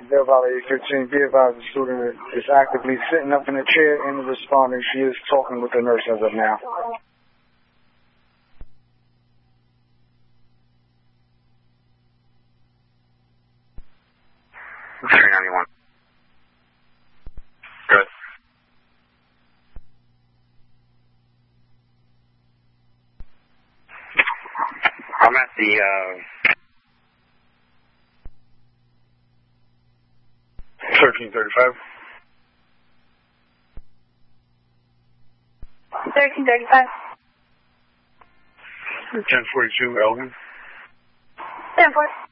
Bell Valley 815. Be advised the student is actively sitting up in a chair and responding. She is talking with the nurse as of now. Good. I'm at the 1335. 1335. 1042 Elgin. 10-4.